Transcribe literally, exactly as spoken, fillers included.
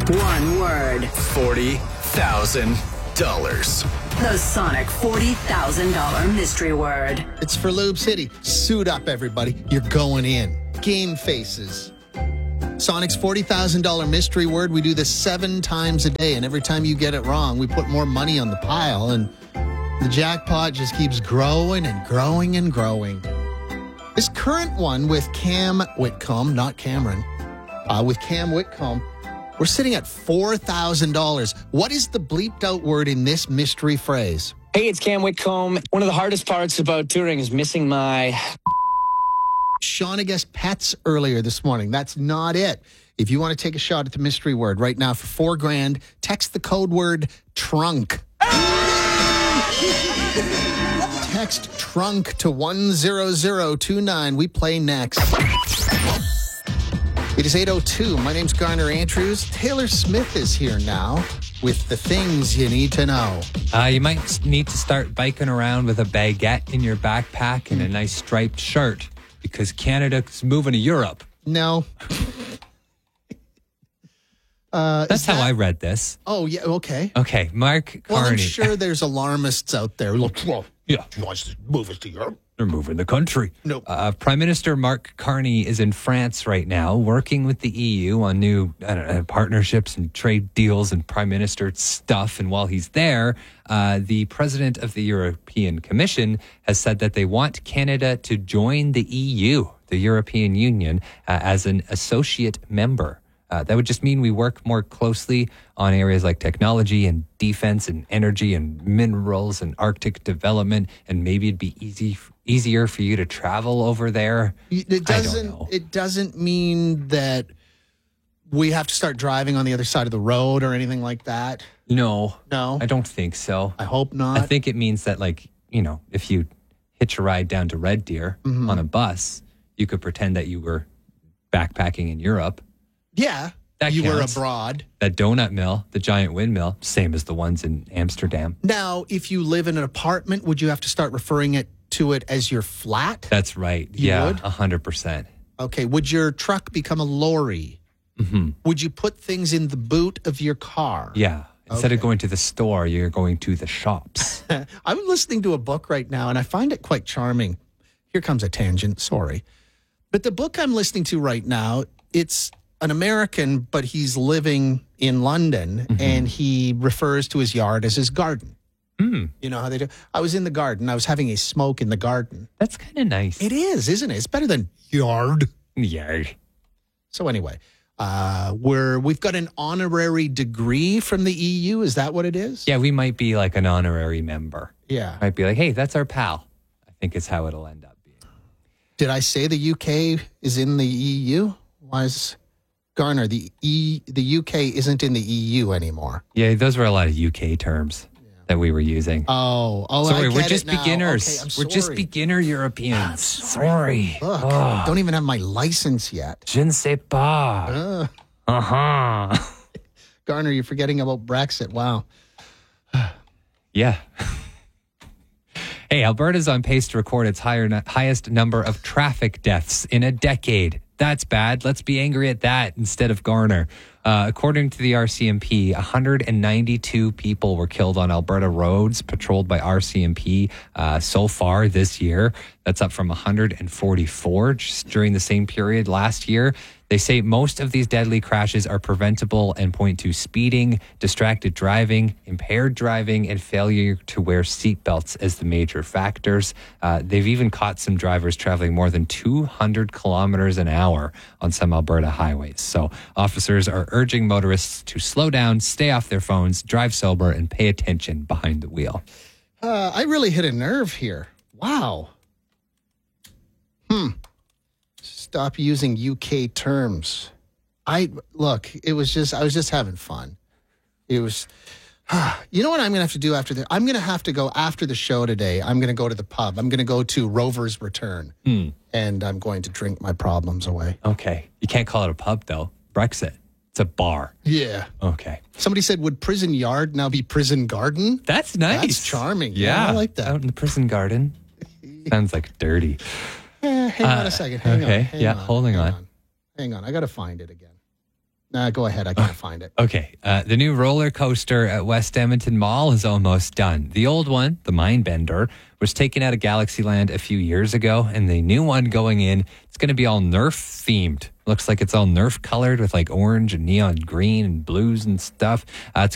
One word. forty thousand dollars. The Sonic forty thousand dollars mystery word. It's for Lube City. Suit up, everybody. You're going in. Game faces. Sonic's forty thousand dollars mystery word. We do this seven times a day, and every time you get it wrong, we put more money on the pile, and the jackpot just keeps growing and growing and growing. This current one with Cam Whitcomb, not Cameron, uh, with Cam Whitcomb, we're sitting at four thousand dollars. What is the bleeped out word in this mystery phrase? Hey, it's Cam Whitcomb. One of the hardest parts about touring is missing my... Shauna guessed pets earlier this morning. That's not it. If you want to take a shot at the mystery word right now for four grand, text the code word trunk. Text trunk to one zero zero two nine. We play next. It is eight oh two. My name's Garner Andrews. Taylor Smith is here now with the things you need to know. Uh, you might need to start biking around with a baguette in your backpack and a nice striped shirt because Canada's moving to Europe. No. Uh, That's how that, I read this. Oh, yeah, okay. Okay, Mark Carney. Well, I'm sure there's alarmists out there. Look, well, yeah, he wants to move us to Europe. They're moving the country. No. Uh, Prime Minister Mark Carney is in France right now working with the E U on new I don't know, partnerships and trade deals and prime minister stuff. And while he's there, uh, the president of the European Commission has said that they want Canada to join the E U, the European Union, uh, as an associate member. Uh, that would just mean we work more closely on areas like technology and defense and energy and minerals and Arctic development, and maybe it'd be easy easier for you to travel over there. It doesn't. I don't know. It doesn't mean that we have to start driving on the other side of the road or anything like that. No, No, I don't think so. I hope not. I think it means that, like, you know, if you hitch a ride down to Red Deer Mm-hmm. on a bus, you could pretend that you were backpacking in Europe. Yeah, That you counts. were abroad. That donut mill, the giant windmill, same as the ones in Amsterdam. Now, if you live in an apartment, would you have to start referring it to it as your flat? That's right. You yeah, would? a hundred percent. Okay. Would your truck become a lorry? Mm-hmm. Would you put things in the boot of your car? Yeah. Instead Okay. of going to the store, you're going to the shops. I'm listening to a book right now, and I find it quite charming. Here comes a tangent. Sorry. But the book I'm listening to right now, it's an American, but he's living in London, Mm-hmm. and he refers to his yard as his garden. Mm, You know how they do? I was in the garden. I was having a smoke in the garden. that's kind of nice. It is, isn't it? It's better than yard. Yeah. So anyway, uh, we're we've got an honorary degree from the E U. Is that what it is? Yeah, we might be like an honorary member. Yeah. Might be like, hey, that's our pal. I think it's how it'll end up being. Did I say the U K is in the E U? Why is Garner the E the U K isn't in the E U anymore? Yeah, those were a lot of U K terms that we were using. Oh, oh, sorry, I we're get just it now. beginners. Okay, I'm we're just sorry. beginner Europeans. sorry. Look, Oh, don't even have my license yet. je ne sais pas. Uh, Uh-huh. Garner, you're forgetting about Brexit. Wow. Yeah. Hey, Alberta's on pace to record its higher, highest number of traffic deaths in a decade. That's bad. Let's be angry at that instead of Garner. Uh, according to the R C M P, one hundred ninety-two people were killed on Alberta roads patrolled by R C M P uh, so far this year. That's up from one hundred forty-four just during the same period last year. They say most of these deadly crashes are preventable and point to speeding, distracted driving, impaired driving, and failure to wear seatbelts as the major factors. Uh, they've even caught some drivers traveling more than two hundred kilometers an hour on some Alberta highways. So officers are urging motorists to slow down, stay off their phones, drive sober, and pay attention behind the wheel. Uh, I really hit a nerve here. Wow. Hmm. Stop using U K terms. I look, it was just I was just having fun. It was you know what I'm going to have to do after the I'm going to have to go after the show today. I'm going to go to the pub. I'm going to go to Rover's Return. Hmm. And I'm going to drink my problems away. Okay. You can't call it a pub, though. Brexit. It's a bar. Yeah. Okay. Somebody said, would prison yard now be prison garden? That's nice. That's charming. Yeah. Yeah, I like that. Out in the prison garden. Sounds like dirty. Eh, hang on Uh, a second. Hang okay. on. Hang Yeah, on, holding hang on. on. Hang on. I got to find it again. Uh, go ahead. I can't find it. Okay. Uh, the new roller coaster at West Edmonton Mall is almost done. The old one, the Mindbender, was taken out of Galaxyland a few years ago, and the new one going in, it's going to be all Nerf themed. Looks like it's all Nerf colored with like orange and neon green and blues and stuff. Uh, it's